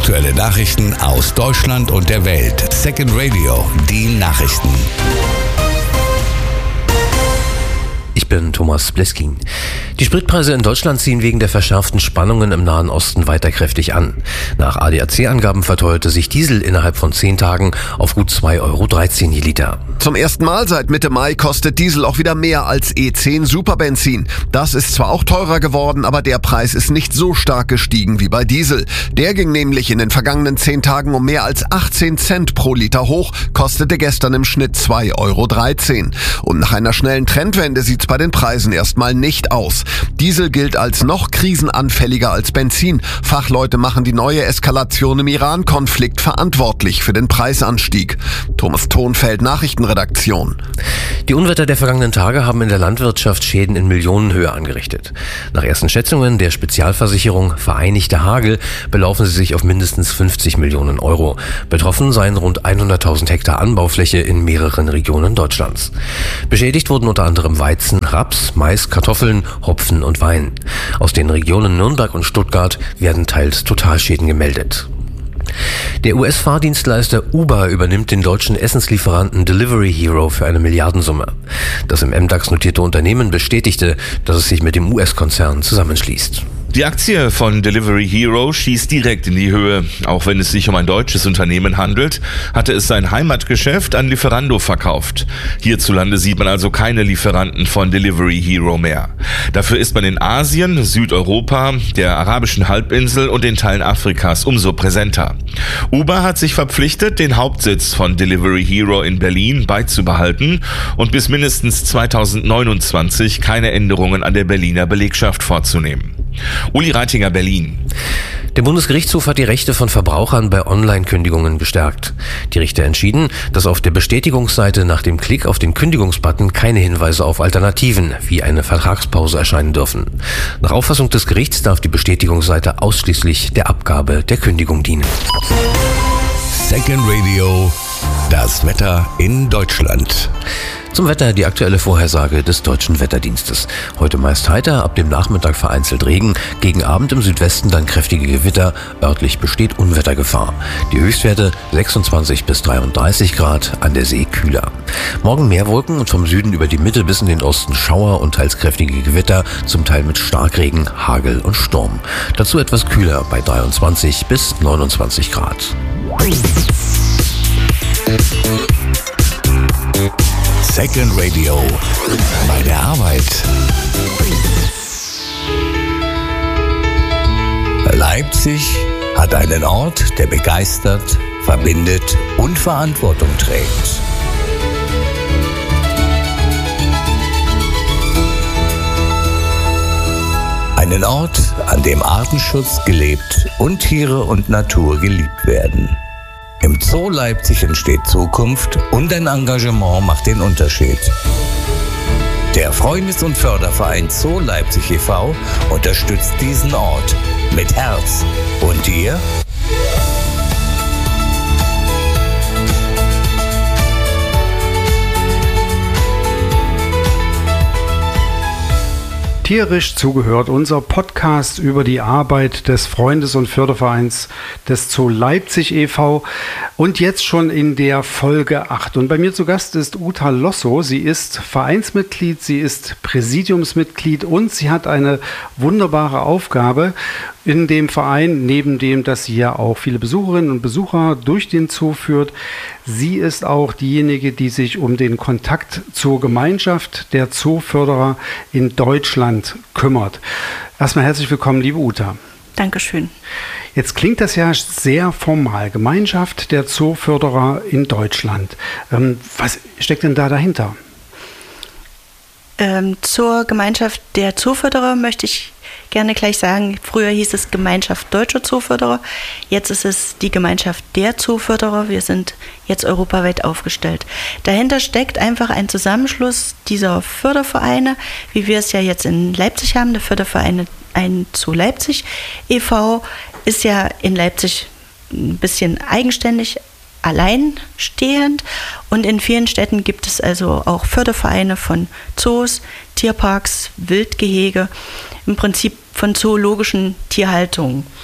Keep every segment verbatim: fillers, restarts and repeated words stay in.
Aktuelle Nachrichten aus Deutschland und der Welt. Second Radio, die Nachrichten. Ich bin Thomas Bleskin. Die Spritpreise in Deutschland ziehen wegen der verschärften Spannungen im Nahen Osten weiter kräftig an. Nach A D A C-Angaben verteuerte sich Diesel innerhalb von zehn Tagen auf gut zwei Euro dreizehn je Liter. Zum ersten Mal seit Mitte Mai kostet Diesel auch wieder mehr als E zehn Superbenzin. Das ist zwar auch teurer geworden, aber der Preis ist nicht so stark gestiegen wie bei Diesel. Der ging nämlich in den vergangenen zehn Tagen um mehr als achtzehn Cent pro Liter hoch, kostete gestern im Schnitt zwei Euro dreizehn. Und nach einer schnellen Trendwende sieht's bei den Preisen erstmal nicht aus. Diesel gilt als noch krisenanfälliger als Benzin. Fachleute machen die neue Eskalation im Iran-Konflikt verantwortlich für den Preisanstieg. Thomas Thonfeld, Nachrichtenredaktion. Die Unwetter der vergangenen Tage haben in der Landwirtschaft Schäden in Millionenhöhe angerichtet. Nach ersten Schätzungen der Spezialversicherung Vereinigter Hagel belaufen sie sich auf mindestens fünfzig Millionen Euro. Betroffen seien rund hunderttausend Hektar Anbaufläche in mehreren Regionen Deutschlands. Beschädigt wurden unter anderem Weizen, Raps, Mais, Kartoffeln, Hopfen und Wein. Aus den Regionen Nürnberg und Stuttgart werden teils Totalschäden gemeldet. Der U S-Fahrdienstleister Uber übernimmt den deutschen Essenslieferanten Delivery Hero für eine Milliardensumme. Das im M DAX notierte Unternehmen bestätigte, dass es sich mit dem U S-Konzern zusammenschließt. Die Aktie von Delivery Hero schießt direkt in die Höhe. Auch wenn es sich um ein deutsches Unternehmen handelt, hatte es sein Heimatgeschäft an Lieferando verkauft. Hierzulande sieht man also keine Lieferanten von Delivery Hero mehr. Dafür ist man in Asien, Südeuropa, der arabischen Halbinsel und den Teilen Afrikas umso präsenter. Uber hat sich verpflichtet, den Hauptsitz von Delivery Hero in Berlin beizubehalten und bis mindestens zweitausendneunundzwanzig keine Änderungen an der Berliner Belegschaft vorzunehmen. Uli Reitinger, Berlin. Der Bundesgerichtshof hat die Rechte von Verbrauchern bei Online-Kündigungen gestärkt. Die Richter entschieden, dass auf der Bestätigungsseite nach dem Klick auf den Kündigungsbutton keine Hinweise auf Alternativen wie eine Vertragspause erscheinen dürfen. Nach Auffassung des Gerichts darf die Bestätigungsseite ausschließlich der Abgabe der Kündigung dienen. Second Radio, das Wetter in Deutschland. Zum Wetter die aktuelle Vorhersage des Deutschen Wetterdienstes. Heute meist heiter, ab dem Nachmittag vereinzelt Regen, gegen Abend im Südwesten dann kräftige Gewitter, örtlich besteht Unwettergefahr. Die Höchstwerte sechsundzwanzig bis dreiunddreißig Grad, an der See kühler. Morgen mehr Wolken und vom Süden über die Mitte bis in den Osten Schauer und teils kräftige Gewitter, zum Teil mit Starkregen, Hagel und Sturm. Dazu etwas kühler bei dreiundzwanzig bis neunundzwanzig Grad. Second Radio, bei der Arbeit. Leipzig hat einen Ort, der begeistert, verbindet und Verantwortung trägt. Einen Ort, an dem Artenschutz gelebt und Tiere und Natur geliebt werden. Im Zoo Leipzig entsteht Zukunft und ein Engagement macht den Unterschied. Der Freundes- und Förderverein Zoo Leipzig e V unterstützt diesen Ort mit Herz. Und ihr? Tierisch zugehört, unser Podcast über die Arbeit des Freundes- und Fördervereins des Zoo Leipzig e V und jetzt schon in der Folge acht. Und bei mir zu Gast ist Uta Losso. Sie ist Vereinsmitglied, sie ist Präsidiumsmitglied und sie hat eine wunderbare Aufgabe in dem Verein, neben dem, dass sie ja auch viele Besucherinnen und Besucher durch den Zoo führt. Sie ist auch diejenige, die sich um den Kontakt zur Gemeinschaft der Zooförderer in Deutschland kümmert. Erstmal herzlich willkommen, liebe Uta. Dankeschön. Jetzt klingt das ja sehr formal. Gemeinschaft der Zooförderer in Deutschland. Ähm, was steckt denn da dahinter? Ähm, zur Gemeinschaft der Zooförderer möchte ich gerne gleich sagen, früher hieß es Gemeinschaft Deutscher Zooförderer, jetzt ist es die Gemeinschaft der Zooförderer. Wir sind jetzt europaweit aufgestellt. Dahinter steckt einfach ein Zusammenschluss dieser Fördervereine, wie wir es ja jetzt in Leipzig haben. Der Förderverein ein Zoo Leipzig e V ist ja in Leipzig ein bisschen eigenständig, alleinstehend, und in vielen Städten gibt es also auch Fördervereine von Zoos, Tierparks, Wildgehege, im Prinzip von zoologischen Tierhaltungen.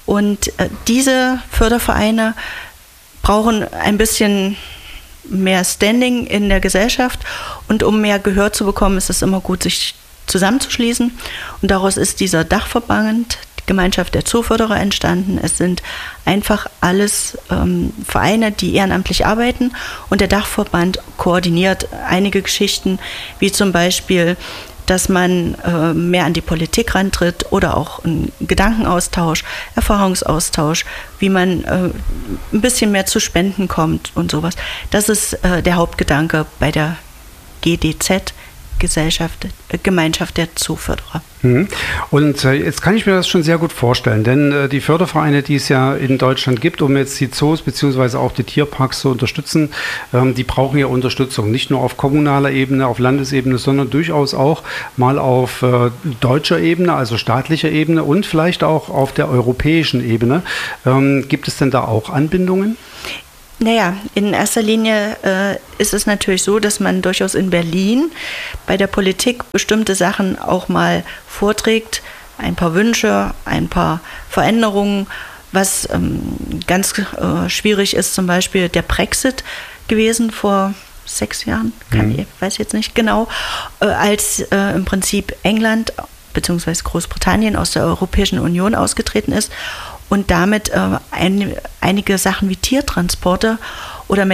Und äh, diese Fördervereine brauchen ein bisschen mehr Standing in der Gesellschaft. Und um mehr Gehör zu bekommen, ist es immer gut, sich zusammenzuschließen. Und daraus ist dieser Dachverband, die Gemeinschaft der Zooförderer, entstanden. Es sind einfach alles ähm, Vereine, die ehrenamtlich arbeiten. Und der Dachverband koordiniert einige Geschichten, wie zum Beispiel, dass man äh, mehr an die Politik rantritt oder auch einen Gedankenaustausch, Erfahrungsaustausch, wie man äh, ein bisschen mehr zu Spenden kommt und sowas. Das ist äh, der Hauptgedanke bei der G D Z, Gesellschaft, äh, Gemeinschaft der Zooförderer. Mhm. Und äh, jetzt kann ich mir das schon sehr gut vorstellen, denn äh, die Fördervereine, die es ja in Deutschland gibt, um jetzt die Zoos bzw. auch die Tierparks zu unterstützen, ähm, die brauchen ja Unterstützung, nicht nur auf kommunaler Ebene, auf Landesebene, sondern durchaus auch mal auf äh, deutscher Ebene, also staatlicher Ebene und vielleicht auch auf der europäischen Ebene. Ähm, gibt es denn da auch Anbindungen? Naja, in erster Linie äh, ist es natürlich so, dass man durchaus in Berlin bei der Politik bestimmte Sachen auch mal vorträgt, ein paar Wünsche, ein paar Veränderungen. Was ähm, ganz äh, schwierig ist, zum Beispiel der Brexit gewesen vor sechs Jahren, kann, mhm. ich weiß jetzt nicht genau, äh, als äh, im Prinzip England bzw. Großbritannien aus der Europäischen Union ausgetreten ist. Und damit äh, ein, einige Sachen wie Tiertransporte oder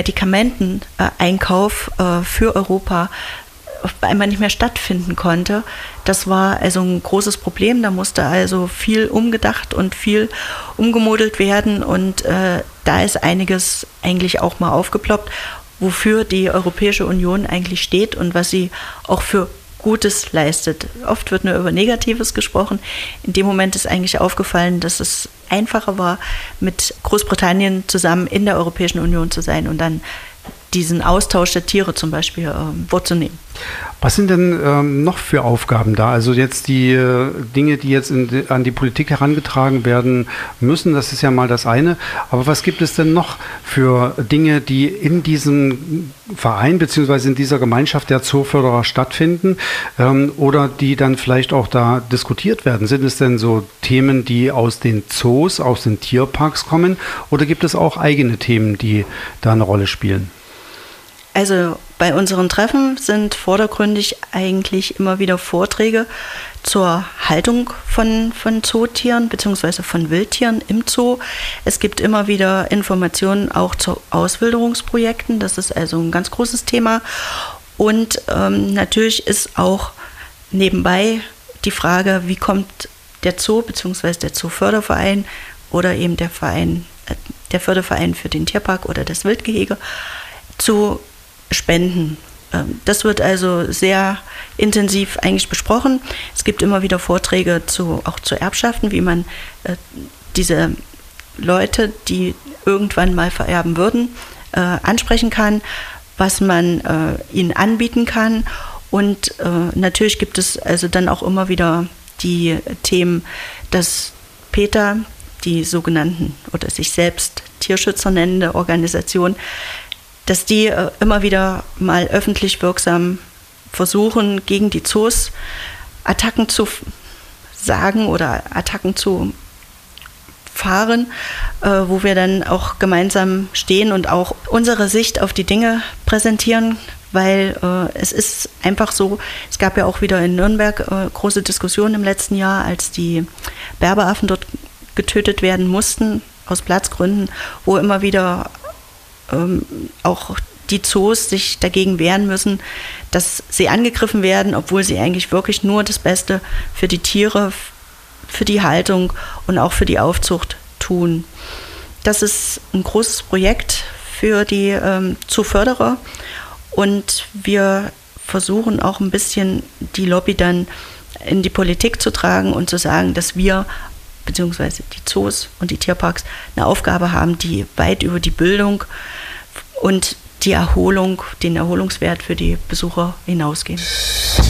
Medikamenteneinkauf äh, für Europa auf einmal nicht mehr stattfinden konnte. Das war also ein großes Problem. Da musste also viel umgedacht und viel umgemodelt werden. Und äh, da ist einiges eigentlich auch mal aufgeploppt, wofür die Europäische Union eigentlich steht und was sie auch für Gutes leistet. Oft wird nur über Negatives gesprochen. In dem Moment ist eigentlich aufgefallen, dass es einfacher war, mit Großbritannien zusammen in der Europäischen Union zu sein und dann diesen Austausch der Tiere zum Beispiel äh, vorzunehmen. Was sind denn ähm, noch für Aufgaben da? Also jetzt die äh, Dinge, die jetzt in die, an die Politik herangetragen werden müssen, das ist ja mal das eine. Aber was gibt es denn noch für Dinge, die in diesem Verein bzw. in dieser Gemeinschaft der Zooförderer stattfinden ähm, oder die dann vielleicht auch da diskutiert werden? Sind es denn so Themen, die aus den Zoos, aus den Tierparks kommen oder gibt es auch eigene Themen, die da eine Rolle spielen? Also bei unseren Treffen sind vordergründig eigentlich immer wieder Vorträge zur Haltung von, von Zootieren bzw. von Wildtieren im Zoo. Es gibt immer wieder Informationen auch zu Auswilderungsprojekten. Das ist also ein ganz großes Thema. Und ähm, natürlich ist auch nebenbei die Frage, wie kommt der Zoo bzw. der Zooförderverein oder eben der Verein, äh, der Förderverein für den Tierpark oder das Wildgehege zu Spenden. Das wird also sehr intensiv eigentlich besprochen. Es gibt immer wieder Vorträge zu, auch zu Erbschaften, wie man äh, diese Leute, die irgendwann mal vererben würden, äh, ansprechen kann, was man äh, ihnen anbieten kann. Und äh, natürlich gibt es also dann auch immer wieder die Themen, dass PETA, die sogenannten oder sich selbst Tierschützer nennende Organisation, dass die äh, immer wieder mal öffentlich wirksam versuchen, gegen die Zoos Attacken zu f- sagen oder Attacken zu fahren, äh, wo wir dann auch gemeinsam stehen und auch unsere Sicht auf die Dinge präsentieren, weil äh, es ist einfach so, es gab ja auch wieder in Nürnberg äh, große Diskussionen im letzten Jahr, als die Berberaffen dort getötet werden mussten, aus Platzgründen, wo immer wieder Ähm, auch die Zoos sich dagegen wehren müssen, dass sie angegriffen werden, obwohl sie eigentlich wirklich nur das Beste für die Tiere, für die Haltung und auch für die Aufzucht tun. Das ist ein großes Projekt für die ähm, Zooförderer und wir versuchen auch ein bisschen die Lobby dann in die Politik zu tragen und zu sagen, dass wir beziehungsweise die Zoos und die Tierparks eine Aufgabe haben, die weit über die Bildung und die Erholung, den Erholungswert für die Besucher hinausgehen.